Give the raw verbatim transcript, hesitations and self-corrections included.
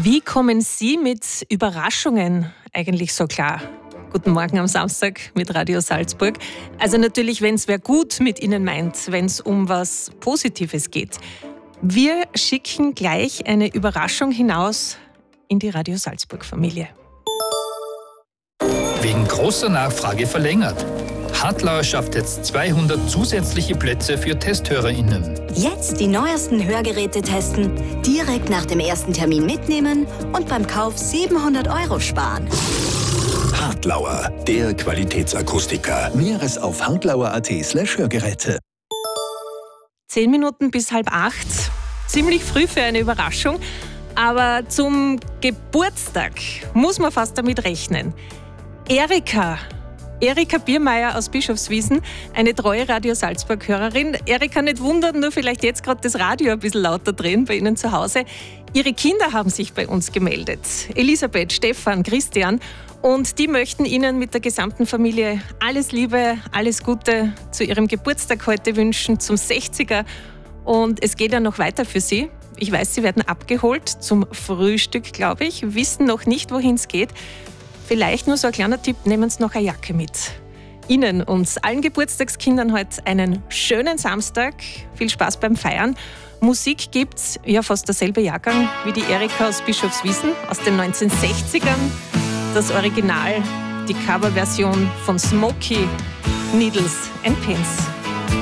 Wie kommen Sie mit Überraschungen eigentlich so klar? Guten Morgen am Samstag mit Radio Salzburg. Also natürlich, wenn es wer gut mit Ihnen meint, wenn es um was Positives geht. Wir schicken gleich eine Überraschung hinaus in die Radio Salzburg-Familie. Wegen großer Nachfrage verlängert. Hartlauer schafft jetzt zweihundert zusätzliche Plätze für TesthörerInnen. Jetzt die neuesten Hörgeräte testen, direkt nach dem ersten Termin mitnehmen und beim Kauf siebenhundert Euro sparen. Hartlauer, der Qualitätsakustiker. Mehres auf hartlauer.at slash Hörgeräte. Zehn Minuten bis halb acht. Ziemlich früh für eine Überraschung. Aber zum Geburtstag muss man fast damit rechnen. Erika. Erika Biermeier aus Bischofswiesen, eine treue Radio Salzburg-Hörerin. Erika, nicht wundern, nur vielleicht jetzt gerade das Radio ein bisschen lauter drehen bei Ihnen zu Hause. Ihre Kinder haben sich bei uns gemeldet. Elisabeth, Stefan, Christian. Und die möchten Ihnen mit der gesamten Familie alles Liebe, alles Gute zu Ihrem Geburtstag heute wünschen, zum sechziger. Und es geht ja noch weiter für Sie. Ich weiß, Sie werden abgeholt zum Frühstück, glaube ich. Wissen noch nicht, wohin es geht. Vielleicht nur so ein kleiner Tipp, nehmen Sie noch eine Jacke mit. Ihnen und allen Geburtstagskindern heute einen schönen Samstag. Viel Spaß beim Feiern. Musik gibt's, ja fast derselbe Jahrgang wie die Erika aus Bischofswiesen aus den neunzehnhundertsechzigern. Das Original, die Coverversion von Smokey, Needles and Pins.